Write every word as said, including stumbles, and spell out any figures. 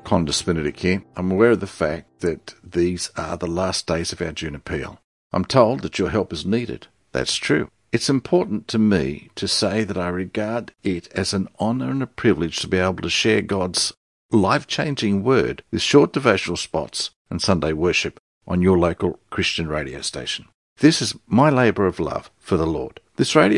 Condus Benedict here. I'm aware of the fact that these are the last days of our June appeal. I'm told that your help is needed. That's true. It's important to me to say that I regard it as an honour and a privilege to be able to share God's life-changing word with short devotional spots and Sunday worship on your local Christian radio station. This is my labour of love for the Lord. This radio